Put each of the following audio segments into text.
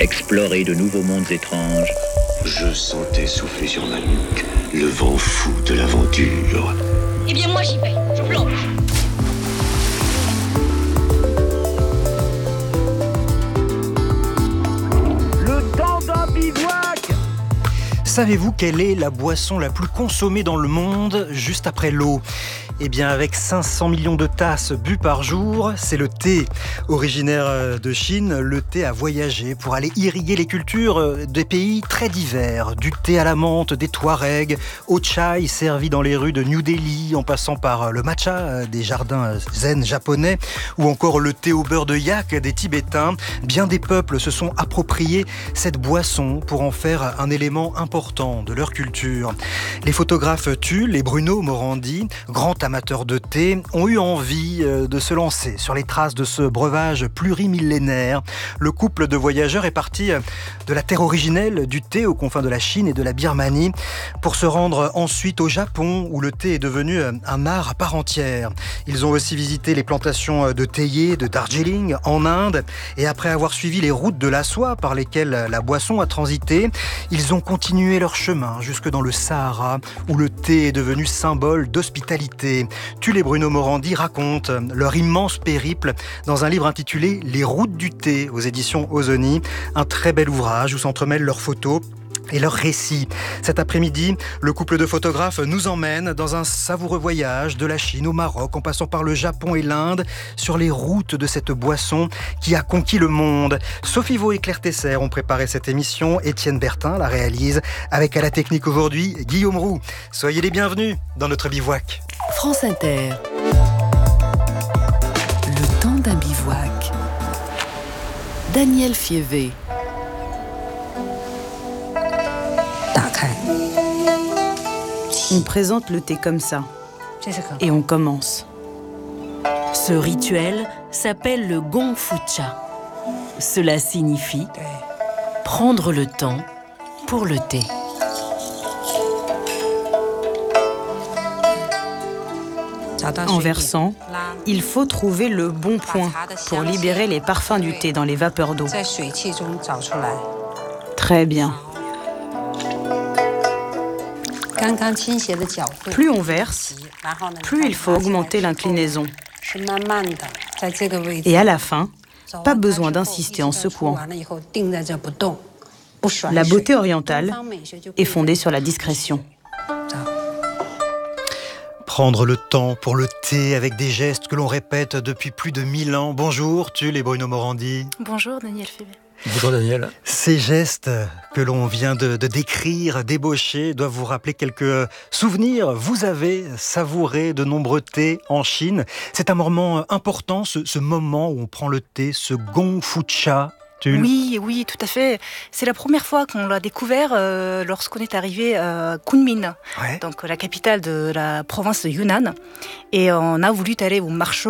explorer de nouveaux mondes étranges. Je sentais souffler sur ma nuque le vent fou de l'aventure. Eh bien moi j'y vais, je plonge. Le temps d'un bivouac. Savez-vous quelle est la boisson la plus consommée dans le monde juste après l'eau ? Eh bien, avec 500 millions de tasses bues par jour, c'est le thé. Originaire de Chine, le thé a voyagé pour aller irriguer les cultures des pays très divers. Du thé à la menthe des Touaregs, au chai servi dans les rues de New Delhi, en passant par le matcha des jardins zen japonais, ou encore le thé au beurre de yak des Tibétains. Bien des peuples se sont appropriés cette boisson pour en faire un élément important de leur culture. Les photographes Tulle et Bruno Morandi, grands amateurs de thé, ont eu envie de se lancer sur les traces de ce breuvage plurimillénaire. Le couple de voyageurs est parti de la terre originelle du thé aux confins de la Chine et de la Birmanie pour se rendre ensuite au Japon où le thé est devenu un art à part entière. Ils ont aussi visité les plantations de théiers de Darjeeling en Inde et après avoir suivi les routes de la soie par lesquelles la boisson a transité, ils ont continué leur chemin jusque dans le Sahara où le thé est devenu symbole d'hospitalité. Tulle et Bruno Morandi racontent leur immense périple dans un livre intitulé « Les routes du thé » aux éditions Ozoni, un très bel ouvrage où s'entremêlent leurs photos et leurs récits. Cet après-midi, le couple de photographes nous emmène dans un savoureux voyage de la Chine au Maroc, en passant par le Japon et l'Inde, sur les routes de cette boisson qui a conquis le monde. Sophie Vaux et Claire Tesser ont préparé cette émission. Étienne Bertin la réalise, avec à la technique aujourd'hui Guillaume Roux. Soyez les bienvenus dans notre bivouac. France Inter. Le temps d'un bivouac. Daniel Fievé. On présente le thé comme ça. Et on commence. Ce rituel s'appelle le Gong Fu Cha. Cela signifie prendre le temps pour le thé. En versant, il faut trouver le bon point pour libérer les parfums du thé dans les vapeurs d'eau. Très bien. Plus on verse, plus il faut augmenter l'inclinaison. Et à la fin, pas besoin d'insister en secouant. La beauté orientale est fondée sur la discrétion. Prendre le temps pour le thé avec des gestes que l'on répète depuis plus de 1000 ans. Bonjour, Tulle et Bruno Morandi. Bonjour, Daniel Fébé. Bonjour Daniel. Ces gestes que l'on vient de décrire, d'ébaucher, doivent vous rappeler quelques souvenirs. Vous avez savouré de nombreux thés en Chine. C'est un moment important, ce moment où on prend le thé, ce Gong Fu Cha. Oui, tout à fait. C'est la première fois qu'on l'a découvert lorsqu'on est arrivé à Kunming, donc la capitale de la province de Yunnan. Et on a voulu aller au marché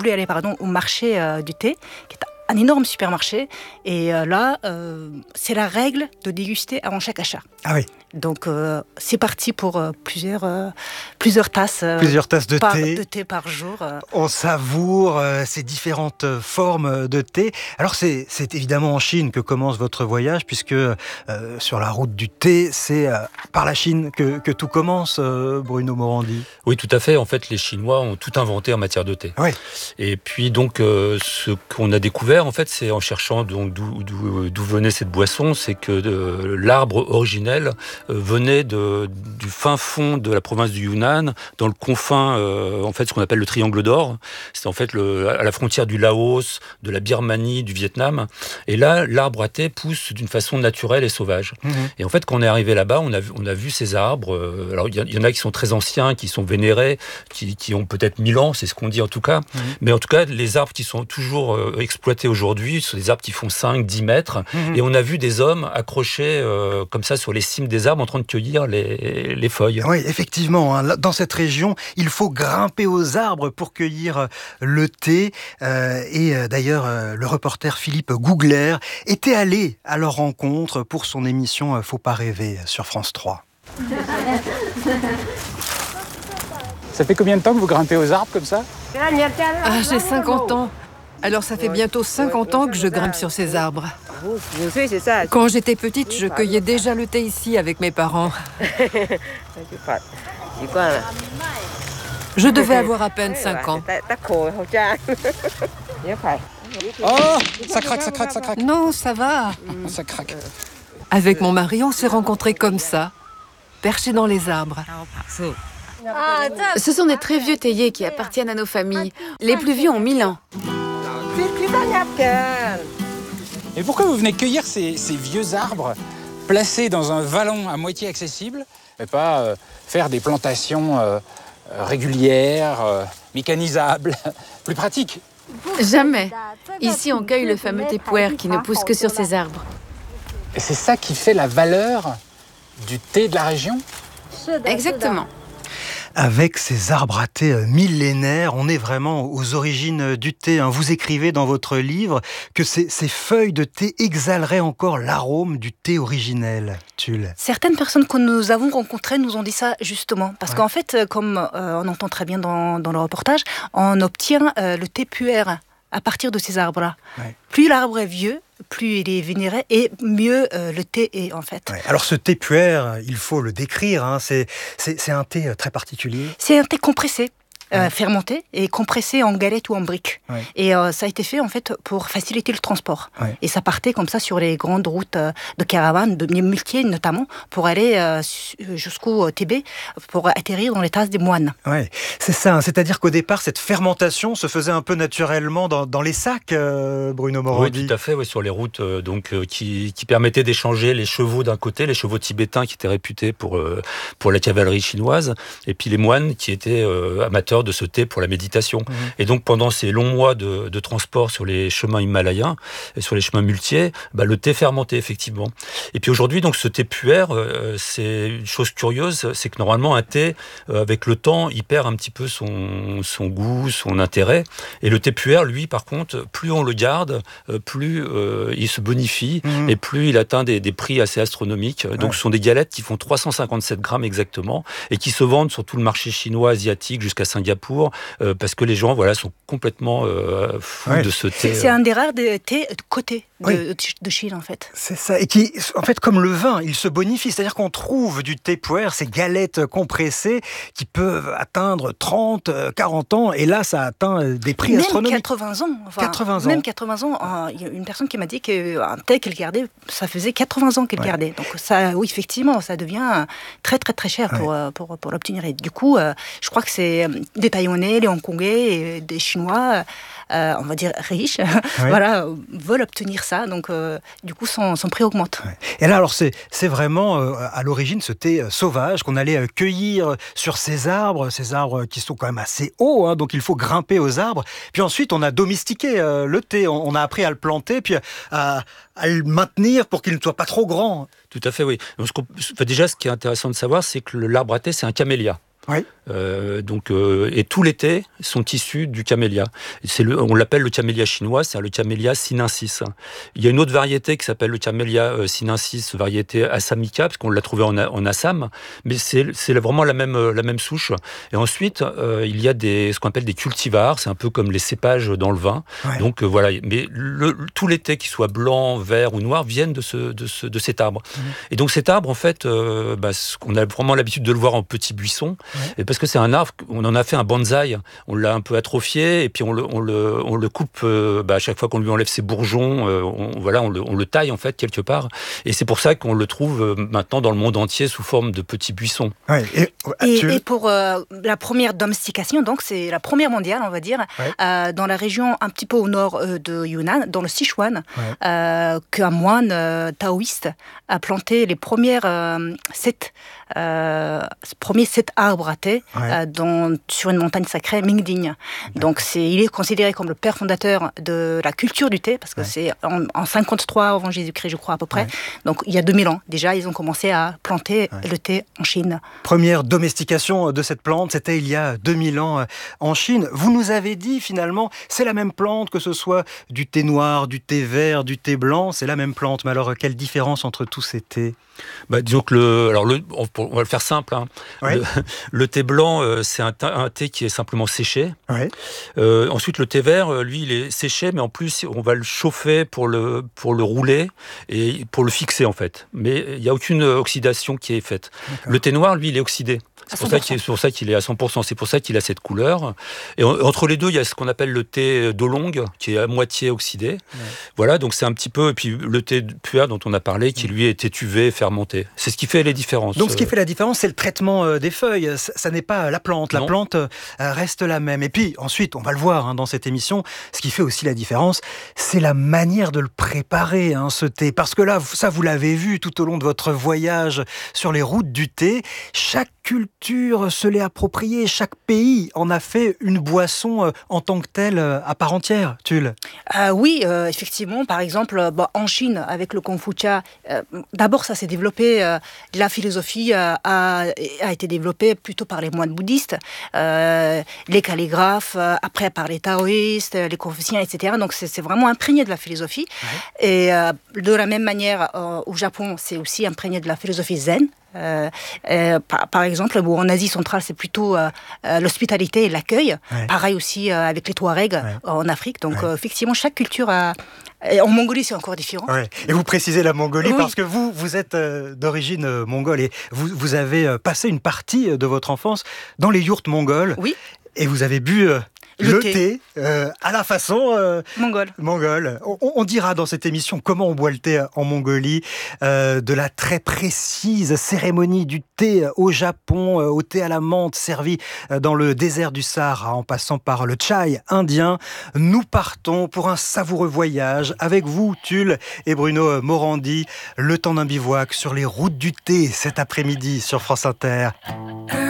du thé, qui est un énorme supermarché. Et là, c'est la règle de déguster avant chaque achat. Ah oui. Donc c'est parti pour plusieurs tasses. Plusieurs tasses de thé par jour. On savoure ces différentes formes de thé. Alors c'est évidemment en Chine que commence votre voyage, puisque sur la route du thé, c'est par la Chine que tout commence, Bruno Morandi. Oui, tout à fait. En fait, les Chinois ont tout inventé en matière de thé. Oui. Et puis donc, ce qu'on a découvert, en fait, c'est en cherchant d'où venait cette boisson, c'est que l'arbre originel venait du fin fond de la province du Yunnan, dans le confin, en fait, ce qu'on appelle le triangle d'or. C'est en fait à la frontière du Laos, de la Birmanie, du Vietnam. Et là, l'arbre à thé pousse d'une façon naturelle et sauvage. Mmh. Et en fait, quand on est arrivé là-bas, on a vu ces arbres. Alors, il y en a qui sont très anciens, qui sont vénérés, qui ont peut-être 1000 ans, c'est ce qu'on dit en tout cas. Mmh. Mais en tout cas, les arbres qui sont toujours exploités aujourd'hui, ce sont des arbres qui font 5-10 mètres. Mmh. Et on a vu des hommes accrochés comme ça sur les cimes des arbres en train de cueillir les feuilles. Oui, effectivement. Dans cette région, il faut grimper aux arbres pour cueillir le thé. Et d'ailleurs, le reporter Philippe Gougler était allé à leur rencontre pour son émission Faut pas rêver sur France 3. Ça fait combien de temps que vous grimpez aux arbres comme ça ? J'ai 50 ans. Alors ça fait bientôt 50 ans que je grimpe sur ces arbres. Quand j'étais petite, je cueillais déjà le thé ici avec mes parents. Je devais avoir à peine 5 ans. Oh, ça craque, ça craque, ça craque. Non, ça va. Ça craque. Avec mon mari, on s'est rencontrés comme ça, perchés dans les arbres. Ce sont des très vieux théiers qui appartiennent à nos familles. Les plus vieux ont 1000 ans. Et pourquoi vous venez cueillir ces vieux arbres placés dans un vallon à moitié accessible et pas faire des plantations régulières, mécanisables, plus pratiques? Jamais. Ici, on cueille le fameux thé puer qui ne pousse que sur ces arbres. Et c'est ça qui fait la valeur du thé de la région? Exactement. Avec ces arbres à thé millénaires, on est vraiment aux origines du thé. Vous écrivez dans votre livre que ces feuilles de thé exhaleraient encore l'arôme du thé originel. Tulle. Certaines personnes que nous avons rencontrées nous ont dit ça justement. Parce qu'en fait, comme on entend très bien dans le reportage, on obtient le thé puer à partir de ces arbres-là. Ouais. Plus l'arbre est vieux, plus il est vénéré et mieux le thé est en fait. Ouais. Alors ce thé puer, il faut le décrire, c'est un thé très particulier. C'est un thé compressé. Fermenté et compressé en galettes ou en briques. Ouais. Et ça a été fait en fait pour faciliter le transport. Ouais. Et ça partait comme ça sur les grandes routes de caravanes, de muletiers notamment, pour aller jusqu'au Tibet, pour atterrir dans les tasses des moines. Ouais, c'est ça. C'est-à-dire qu'au départ, cette fermentation se faisait un peu naturellement dans les sacs, Bruno Morandi. Oui, tout à fait. Oui, sur les routes qui permettaient d'échanger les chevaux d'un côté, les chevaux tibétains qui étaient réputés pour la cavalerie chinoise, et puis les moines qui étaient amateurs de ce thé pour la méditation. Mmh. Et donc, pendant ces longs mois de transport sur les chemins himalayens et sur les chemins muletiers, le thé fermentait, effectivement. Et puis aujourd'hui, donc, ce thé puer, c'est une chose curieuse, c'est que normalement, un thé, avec le temps, il perd un petit peu son goût, son intérêt. Et le thé puer, lui, par contre, plus on le garde, plus il se bonifie et plus il atteint des prix assez astronomiques. Donc, ce sont des galettes qui font 357 grammes exactement et qui se vendent sur tout le marché chinois, asiatique, jusqu'à Singapour, parce que les gens sont complètement fous de ce thé. C'est un des rares thés côté de Chine, en fait. C'est ça. Et qui, en fait, comme le vin, il se bonifie. C'est-à-dire qu'on trouve du thé puer, ces galettes compressées, qui peuvent atteindre 30, 40 ans. Et là, ça atteint des prix astronomiques. Même 80 ans. Enfin, 80 ans. Même 80 ans. Il y a une personne qui m'a dit qu'un thé qu'elle gardait, ça faisait 80 ans qu'elle gardait. Donc, ça, oui, effectivement, ça devient très, très, très cher pour l'obtenir. Et du coup, je crois que c'est des Taïwanais, les Hongkongais et des Chinois, on va dire riches, veulent obtenir ça. Donc, du coup, son prix augmente. Ouais. Et là, alors, c'est vraiment à l'origine ce thé sauvage qu'on allait cueillir sur ces arbres qui sont quand même assez hauts, donc il faut grimper aux arbres. Puis ensuite, on a domestiqué le thé, on a appris à le planter, puis à le maintenir pour qu'il ne soit pas trop grand. Tout à fait, oui. Donc, déjà, ce qui est intéressant de savoir, c'est que l'arbre à thé, c'est un camélia. Oui. Et tous les thés sont issus du camélia. On l'appelle le camélia chinois, c'est le camélia sinensis. Il y a une autre variété qui s'appelle le camélia sinensis, variété assamica, parce qu'on l'a trouvé en Assam, mais c'est vraiment la même souche. Et ensuite, il y a ce qu'on appelle des cultivars, c'est un peu comme les cépages dans le vin. Ouais. Donc voilà, mais tous les thés, qui soient blancs, verts ou noirs, viennent de cet arbre. Mmh. Et donc cet arbre, en fait, on a vraiment l'habitude de le voir en petits buissons. Et parce que c'est un arbre, on en a fait un bonsaï, on l'a un peu atrophié et puis on le coupe à chaque fois qu'on lui enlève ses bourgeons, on le taille en fait quelque part. Et c'est pour ça qu'on le trouve maintenant dans le monde entier sous forme de petits buissons. Ouais, et pour la première domestication, donc c'est la première mondiale, on va dire, dans la région un petit peu au nord de Yunnan, dans le Sichuan, qu'un moine taoïste a planté les premiers 7 arbres à thé sur une montagne sacrée, Mingding. Donc il est considéré comme le père fondateur de la culture du thé, parce que c'est en 53 avant Jésus-Christ, je crois, à peu près. Donc il y a 2000 ans, déjà, ils ont commencé à planter le thé en Chine. Première domestication de cette plante, c'était il y a 2000 ans en Chine. Vous nous avez dit, finalement, c'est la même plante, que ce soit du thé noir, du thé vert, du thé blanc, c'est la même plante. Mais alors, quelle différence entre tous ces thés ? Disons que on va le faire simple. Hein. Ouais. Le thé blanc, c'est un thé qui est simplement séché. Ouais. Ensuite, le thé vert, lui, il est séché, mais en plus, on va le chauffer pour le rouler et pour le fixer, en fait. Mais il n'y a aucune oxydation qui est faite. D'accord. Le thé noir, lui, il est oxydé. C'est pour ça qu'il est à 100%. C'est pour ça qu'il a cette couleur. Et entre les deux, il y a ce qu'on appelle le thé d'Oolong, qui est à moitié oxydé. Ouais. Voilà, donc c'est un petit peu... Et puis le thé puer dont on a parlé, qui lui est étuvé, fermenté. C'est ce qui fait les différences. Donc ce qui fait la différence, c'est le traitement des feuilles. Ça n'est pas la plante. La plante reste la même. Et puis ensuite, on va le voir dans cette émission, ce qui fait aussi la différence, c'est la manière de le préparer, ce thé. Parce que là, ça vous l'avez vu tout au long de votre voyage sur les routes du thé. Chaque culture se l'est appropriée, chaque pays en a fait une boisson en tant que telle à part entière, Tulle. Oui, effectivement, par exemple, en Chine, avec le Konfucha, d'abord ça s'est développé, la philosophie a été développée plutôt par les moines bouddhistes, les calligraphes, après par les taoïstes, les confuciens, etc. Donc c'est vraiment imprégné de la philosophie. Ouais. Et de la même manière, au Japon, c'est aussi imprégné de la philosophie zen. Par exemple, en Asie centrale, c'est plutôt l'hospitalité et l'accueil. Ouais. Pareil aussi avec les Touaregs en Afrique. Donc effectivement, chaque culture a... En Mongolie, c'est encore différent. Ouais. Et vous précisez la Mongolie parce que vous êtes d'origine mongole et vous avez passé une partie de votre enfance dans les yourtes mongoles. Oui. Et vous avez bu... Le thé à la façon mongole. On dira dans cette émission comment on boit le thé en Mongolie, de la très précise cérémonie du thé au Japon, au thé à la menthe servi dans le désert du Sahara en passant par le chai indien. Nous partons pour un savoureux voyage avec vous, Tulle et Bruno Morandi. Le temps d'un bivouac sur les routes du thé cet après-midi sur France Inter.